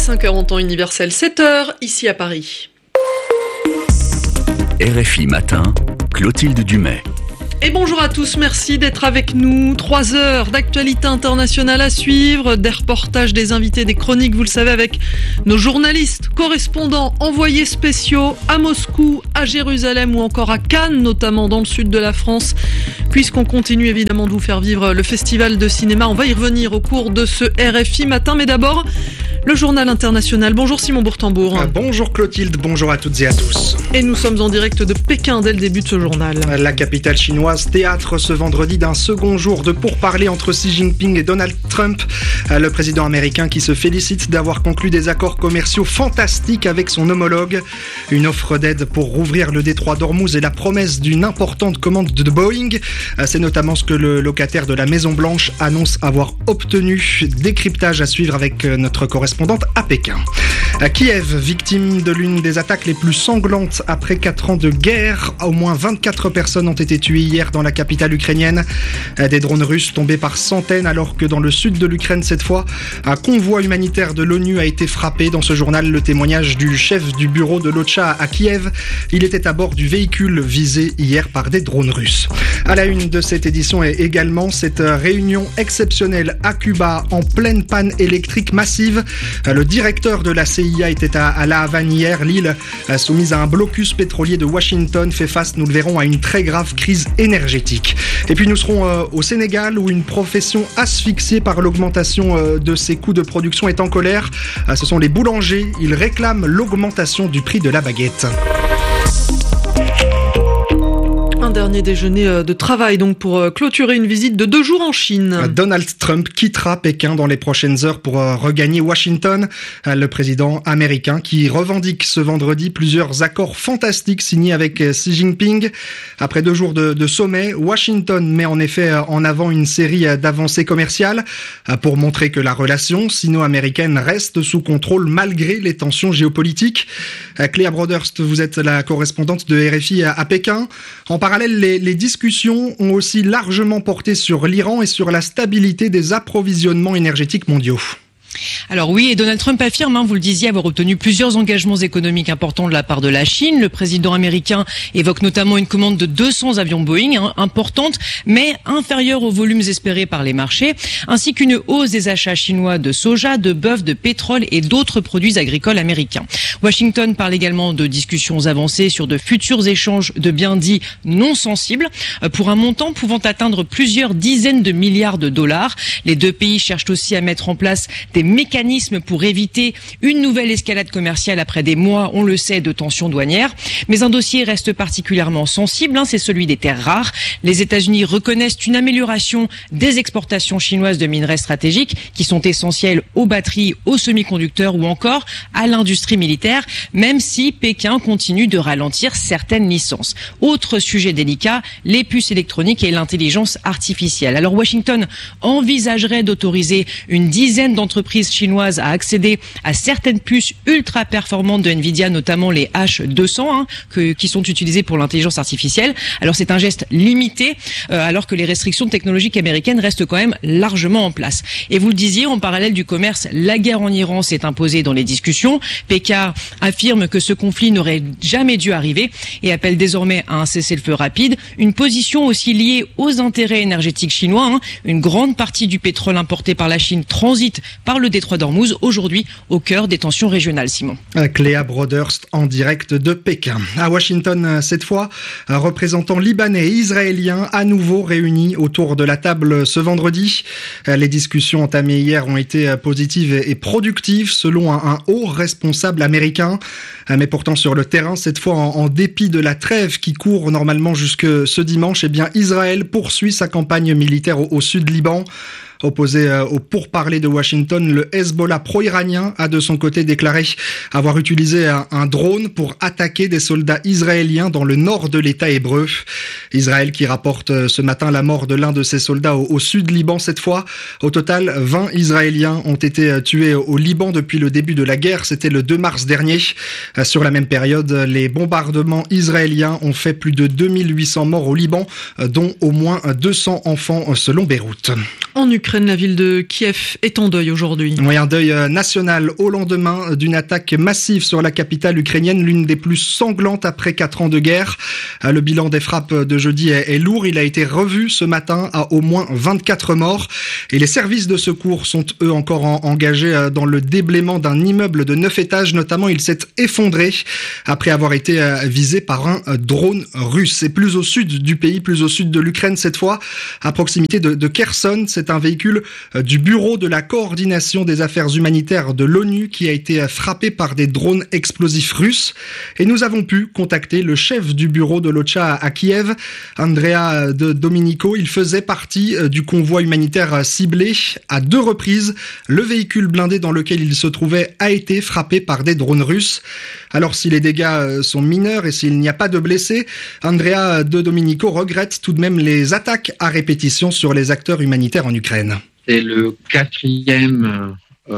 5h en temps universel, 7h ici à Paris. RFI Matin, Clotilde Dumais. Et bonjour à tous, merci d'être avec nous. 3 heures d'actualité internationale à suivre, des reportages, des invités, des chroniques, vous le savez, avec nos journalistes, correspondants, envoyés spéciaux à Moscou, à Jérusalem ou encore à Cannes, notamment dans le sud de la France. Puisqu'on continue évidemment de vous faire vivre le festival de cinéma, on va y revenir au cours de ce RFI Matin. Mais d'abord, le journal international. Bonjour Simon Bourtambour. Bonjour Clotilde, bonjour à toutes et à tous. Et nous sommes en direct de Pékin dès le début de ce journal. La capitale chinoise théâtre ce vendredi d'un second jour de pourparlers entre Xi Jinping et Donald Trump. Le président américain qui se félicite d'avoir conclu des accords commerciaux fantastiques avec son homologue. Une offre d'aide pour rouvrir le détroit d'Ormuz et la promesse d'une importante commande de Boeing. C'est notamment ce que le locataire de la Maison Blanche annonce avoir obtenu. Décryptage à suivre avec notre correspondante à Pékin. Kiev, victime de l'une des attaques les plus sanglantes après 4 ans de guerre. Au moins 24 personnes ont été tuées hier dans la capitale ukrainienne. Des drones russes tombés par centaines, alors que dans le sud de l'Ukraine, cette fois, un convoi humanitaire de l'ONU a été frappé. Dans ce journal, le témoignage du chef du bureau de l'OCHA à Kiev. Il était à bord du véhicule visé hier par des drones russes. À la une de cette édition est également cette réunion exceptionnelle à Cuba en pleine panne électrique massive. Le directeur de la CIA était à La Havane hier. L'île, soumise à un blocus pétrolier de Washington, fait face, nous le verrons, à une très grave crise énergétique. Et puis nous serons au Sénégal, où une profession asphyxiée par l'augmentation de ses coûts de production est en colère. Ce sont les boulangers. Ils réclament l'augmentation du prix de la baguette. Un dernier déjeuner de travail donc pour clôturer une visite de 2 jours en Chine. Donald Trump quittera Pékin dans les prochaines heures pour regagner Washington. Le président américain qui revendique ce vendredi plusieurs accords fantastiques signés avec Xi Jinping. Après 2 jours de sommet, Washington met en effet en avant une série d'avancées commerciales pour montrer que la relation sino-américaine reste sous contrôle malgré les tensions géopolitiques. Cléa Broderst, vous êtes la correspondante de RFI à Pékin. En parallèle, les discussions ont aussi largement porté sur l'Iran et sur la stabilité des approvisionnements énergétiques mondiaux. Alors oui, et Donald Trump affirme, vous le disiez, avoir obtenu plusieurs engagements économiques importants de la part de la Chine. Le président américain évoque notamment une commande de 200 avions Boeing, importante, mais inférieure aux volumes espérés par les marchés, ainsi qu'une hausse des achats chinois de soja, de bœuf, de pétrole et d'autres produits agricoles américains. Washington parle également de discussions avancées sur de futurs échanges de biens dits non sensibles, pour un montant pouvant atteindre plusieurs dizaines de milliards de dollars. Les 2 pays cherchent aussi à mettre en place des mécanismes pour éviter une nouvelle escalade commerciale après des mois, on le sait, de tensions douanières. Mais un dossier reste particulièrement sensible, c'est celui des terres rares. Les États-Unis reconnaissent une amélioration des exportations chinoises de minerais stratégiques qui sont essentiels aux batteries, aux semi-conducteurs ou encore à l'industrie militaire, même si Pékin continue de ralentir certaines licences. Autre sujet délicat, les puces électroniques et l'intelligence artificielle. Alors Washington envisagerait d'autoriser une dizaine d'entreprises chinoises à accéder à certaines puces ultra performantes de Nvidia, notamment les H200, qui sont utilisées pour l'intelligence artificielle. Alors c'est un geste limité, alors que les restrictions technologiques américaines restent quand même largement en place. Et vous le disiez, en parallèle du commerce, la guerre en Iran s'est imposée dans les discussions. Pékin affirme que ce conflit n'aurait jamais dû arriver et appelle désormais à un cessez-le-feu rapide. Une position aussi liée aux intérêts énergétiques chinois. Une grande partie du pétrole importé par la Chine transite par le détroit d'Ormuz, aujourd'hui au cœur des tensions régionales. Simon. Cléa Broderst en direct de Pékin. À Washington, cette fois, représentants libanais et israéliens à nouveau réunis autour de la table ce vendredi. Les discussions entamées hier ont été positives et productives selon un haut responsable américain. Mais pourtant sur le terrain, cette fois en dépit de la trêve qui court normalement jusque ce dimanche, Israël poursuit sa campagne militaire au sud Liban. Opposé au pourparlers de Washington, le Hezbollah pro-iranien a de son côté déclaré avoir utilisé un drone pour attaquer des soldats israéliens dans le nord de l'État hébreu. Israël qui rapporte ce matin la mort de l'un de ses soldats au sud Liban cette fois. Au total, 20 Israéliens ont été tués au Liban depuis le début de la guerre. C'était le 2 mars dernier. Sur la même période, les bombardements israéliens ont fait plus de 2800 morts au Liban, dont au moins 200 enfants selon Beyrouth. En Ukraine, Ukraine, la ville de Kiev est en deuil aujourd'hui. Oui, un deuil national au lendemain d'une attaque massive sur la capitale ukrainienne, l'une des plus sanglantes après 4 ans de guerre. Le bilan des frappes de jeudi est lourd. Il a été revu ce matin à au moins 24 morts. Et les services de secours sont eux encore engagés dans le déblaiement d'un immeuble de 9 étages. Notamment, il s'est effondré après avoir été visé par un drone russe. C'est plus au sud du pays, plus au sud de l'Ukraine cette fois, à proximité de Kherson. C'est un véhicule du bureau de la coordination des affaires humanitaires de l'ONU qui a été frappé par des drones explosifs russes. Et nous avons pu contacter le chef du bureau de l'OCHA à Kiev, Andrea De Domenico. Il faisait partie du convoi humanitaire ciblé à 2 reprises. Le véhicule blindé dans lequel il se trouvait a été frappé par des drones russes. Alors si les dégâts sont mineurs et s'il n'y a pas de blessés, Andrea De Domenico regrette tout de même les attaques à répétition sur les acteurs humanitaires en Ukraine. C'est le 4e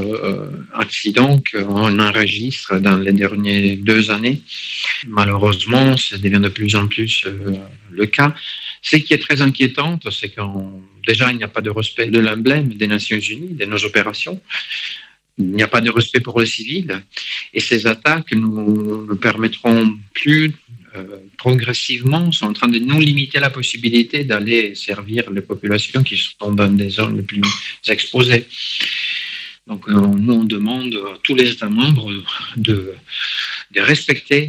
accident qu'on enregistre dans les dernières 2 années. Malheureusement, ça devient de plus en plus le cas. Ce qui est très inquiétant, c'est déjà il n'y a pas de respect de l'emblème des Nations Unies, de nos opérations. Il n'y a pas de respect pour les civils. Et ces attaques ne permettront plus progressivement, sont en train de nous limiter la possibilité d'aller servir les populations qui sont dans des zones les plus exposées. Donc nous, on demande à tous les États membres de respecter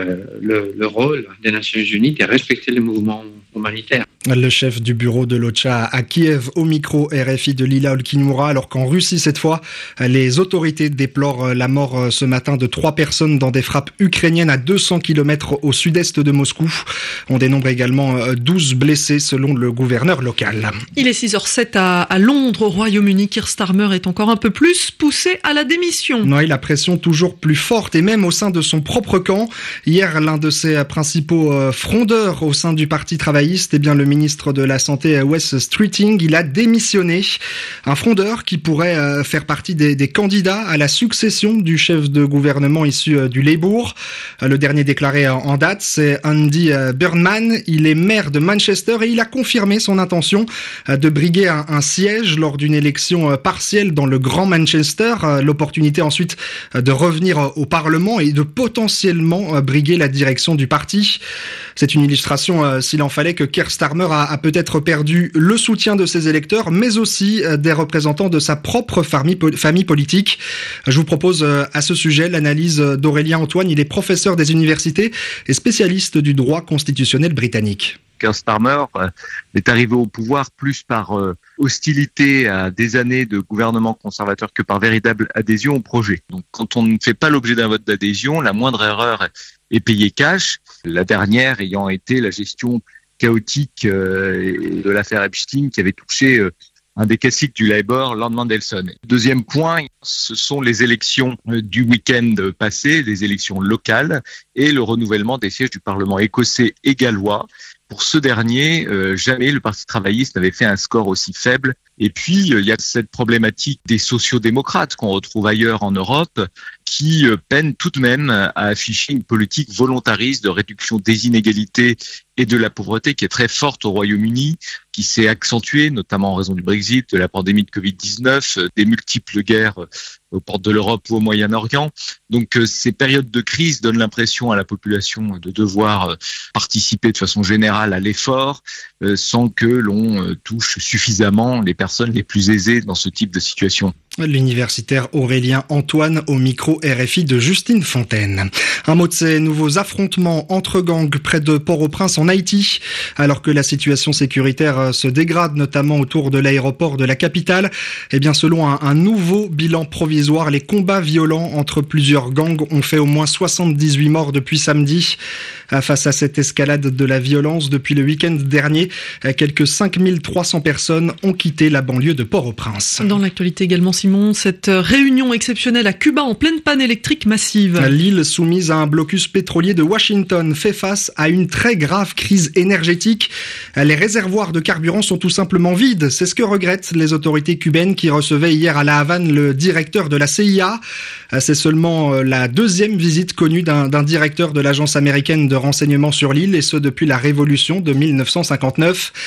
le rôle des Nations Unies, de respecter les mouvements humanitaires. Le chef du bureau de l'OCHA à Kiev au micro RFI de Lila Olkinmoura, alors qu'en Russie cette fois, les autorités déplorent la mort ce matin de 3 personnes dans des frappes ukrainiennes à 200 km au sud-est de Moscou. On dénombre également 12 blessés selon le gouverneur local. Il est 6h07 à Londres, au Royaume-Uni. Keir Starmer est encore un peu plus poussé à la démission. Oui, la pression toujours plus forte et même au sein de son propre camp. Hier, l'un de ses principaux frondeurs au sein du parti travailliste, le ministre de la Santé, Wes Streeting, il a démissionné. Un frondeur qui pourrait faire partie des candidats à la succession du chef de gouvernement issu du Labour. Le dernier déclaré en date, c'est Andy Burnham. Il est maire de Manchester et il a confirmé son intention de briguer un siège lors d'une élection partielle dans le Grand Manchester. L'opportunité ensuite de revenir au Parlement et de potentiellement briguer la direction du parti. C'est une illustration, s'il en fallait, que Keir Starmer a peut-être perdu le soutien de ses électeurs, mais aussi des représentants de sa propre famille politique. Je vous propose à ce sujet l'analyse d'Aurélien Antoine. Il est professeur des universités et spécialiste du droit constitutionnel britannique. Keir Starmer est arrivé au pouvoir plus par hostilité à des années de gouvernement conservateur que par véritable adhésion au projet. Donc quand on ne fait pas l'objet d'un vote d'adhésion, la moindre erreur est payée cash. La dernière ayant été la gestion chaotique de l'affaire Epstein qui avait touché un des classiques du Labour, Lord Mandelson. Deuxième point, ce sont les élections du week-end passé, les élections locales et le renouvellement des sièges du Parlement écossais et gallois. Pour ce dernier, jamais le Parti travailliste n'avait fait un score aussi faible. Et puis, il y a cette problématique des sociodémocrates qu'on retrouve ailleurs en Europe qui peinent tout de même à afficher une politique volontariste de réduction des inégalités et de la pauvreté qui est très forte au Royaume-Uni, qui s'est accentuée notamment en raison du Brexit, de la pandémie de Covid-19, des multiples guerres aux portes de l'Europe ou au Moyen-Orient. Donc ces périodes de crise donnent l'impression à la population de devoir participer de façon générale à l'effort sans que l'on touche suffisamment les personnes les plus aisées dans ce type de situation. L'universitaire Aurélien Antoine au micro RFI de Justine Fontaine. Un mot de ces nouveaux affrontements entre gangs près de Port-au-Prince en Haïti. Alors que la situation sécuritaire se dégrade, notamment autour de l'aéroport de la capitale, selon un nouveau bilan provisoire, les combats violents entre plusieurs gangs ont fait au moins 78 morts depuis samedi. Face à cette escalade de la violence, depuis le week-end dernier, quelques 5300 personnes ont quitté la banlieue de Port-au-Prince. Dans l'actualité également, Simon, cette réunion exceptionnelle à Cuba en pleine panne électrique massive. L'île soumise à un blocus pétrolier de Washington fait face à une très grave crise énergétique. Les réservoirs de carburant sont tout simplement vides. C'est ce que regrettent les autorités cubaines qui recevaient hier à La Havane le directeur de la CIA. C'est seulement la deuxième visite connue d'un directeur de l'agence américaine de renseignement sur l'île, et ce depuis la révolution de 1959.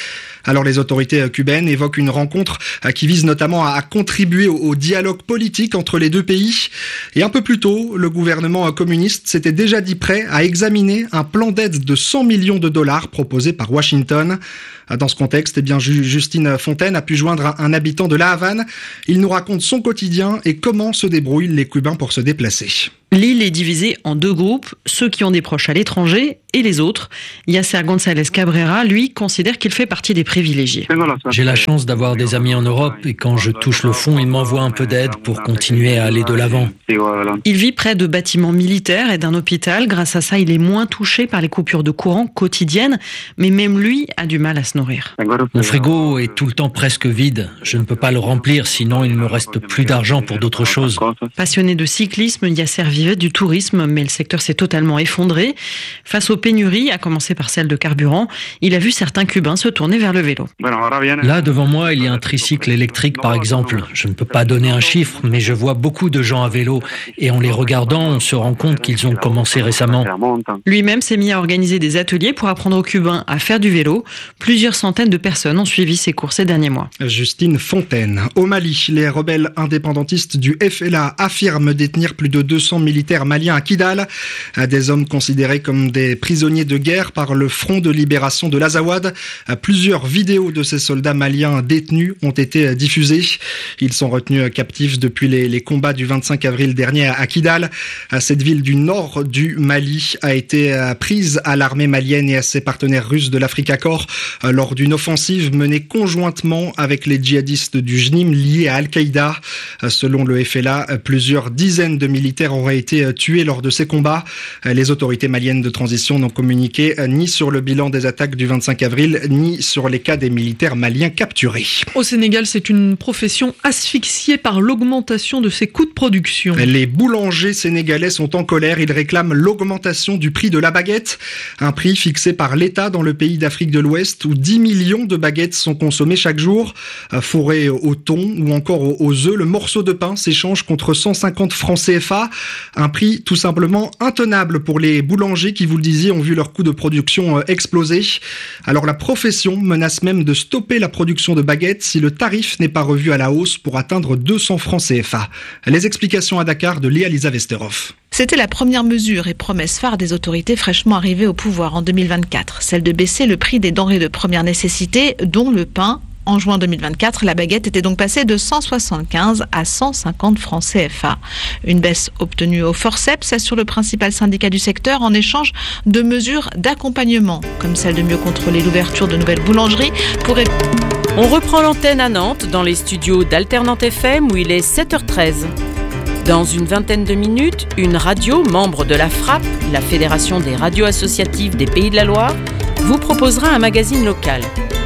Alors les autorités cubaines évoquent une rencontre qui vise notamment à contribuer au dialogue politique entre les deux pays. Et un peu plus tôt, le gouvernement communiste s'était déjà dit prêt à examiner un plan d'aide de 100 millions de dollars proposé par Washington. Dans ce contexte, Justine Fontaine a pu joindre un habitant de La Havane. Il nous raconte son quotidien et comment se débrouillent les Cubains pour se déplacer. L'île est divisée en 2 groupes, ceux qui ont des proches à l'étranger et les autres. Yasser González Cabrera, lui, considère qu'il fait partie des privilégiés. J'ai la chance d'avoir des amis en Europe et quand je touche le fond, ils m'envoient un peu d'aide pour continuer à aller de l'avant. Il vit près de bâtiments militaires et d'un hôpital. Grâce à ça, il est moins touché par les coupures de courant quotidiennes, mais même lui a du mal à se nourrir. Mon frigo est tout le temps presque vide. Je ne peux pas le remplir, sinon il ne me reste plus d'argent pour d'autres choses. Passionné de cyclisme, Yasser vivait du tourisme, mais le secteur s'est totalement effondré. Face aux pénuries, à commencer par celle de carburant, il a vu certains Cubains se tourner vers le vélo. Là, devant moi, il y a un tricycle électrique, par exemple. Je ne peux pas donner un chiffre, mais je vois beaucoup de gens à vélo. Et en les regardant, on se rend compte qu'ils ont commencé récemment. Lui-même s'est mis à organiser des ateliers pour apprendre aux Cubains à faire du vélo. Plusieurs centaines de personnes ont suivi ses cours ces derniers mois. Justine Fontaine. Au Mali, les rebelles indépendantistes du FLA affirment détenir plus de 200 militaires maliens à Kidal. Des hommes considérés comme des prisonniers de guerre par le Front de libération de l'Azawad. Plusieurs vidéos de ces soldats maliens détenus ont été diffusées. Ils sont retenus captifs depuis les combats du 25 avril dernier à Kidal. Cette ville du nord du Mali a été prise à l'armée malienne et à ses partenaires russes de l'Africa Corps lors d'une offensive menée conjointement avec les djihadistes du JNIM liés à Al-Qaïda. Selon le FLA, plusieurs dizaines de militaires auraient été tués lors de ces combats. Les autorités maliennes de transition n'ont communiqué ni sur le bilan des attaques du 25 avril, ni sur les cas des militaires maliens capturés. Au Sénégal, c'est une profession asphyxiée par l'augmentation de ses coûts de production. Les boulangers sénégalais sont en colère. Ils réclament l'augmentation du prix de la baguette. Un prix fixé par l'État dans le pays d'Afrique de l'Ouest où 10 millions de baguettes sont consommées chaque jour. Fourrées au thon ou encore aux œufs, le morceau de pain s'échange contre 150 francs CFA. Un prix tout simplement intenable pour les boulangers qui, vous le disiez, ont vu leur coût de production exploser. Alors la profession menace même de stopper la production de baguettes si le tarif n'est pas revu à la hausse pour atteindre 200 francs CFA. Les explications à Dakar de Léa-Lisa Vesterhoff. C'était la première mesure et promesse phare des autorités fraîchement arrivées au pouvoir en 2024, celle de baisser le prix des denrées de première nécessité, dont le pain. En juin 2024, la baguette était donc passée de 175 à 150 francs CFA. Une baisse obtenue au forceps, assure le principal syndicat du secteur, en échange de mesures d'accompagnement, comme celle de mieux contrôler l'ouverture de nouvelles boulangeries pour... On reprend l'antenne à Nantes, dans les studios d'Alternante FM, où il est 7h13. Dans une vingtaine de minutes, une radio, membre de la FRAP, la Fédération des radios associatives des Pays de la Loire, vous proposera un magazine local.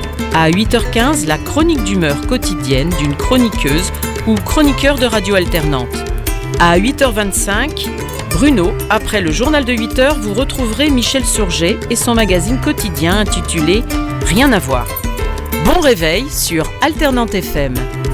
À 8h15, la chronique d'humeur quotidienne d'une chroniqueuse ou chroniqueur de radio alternante. À 8h25, Bruno, après le journal de 8h, vous retrouverez Michel Surget et son magazine quotidien intitulé « Rien à voir ». Bon réveil sur Alternante FM.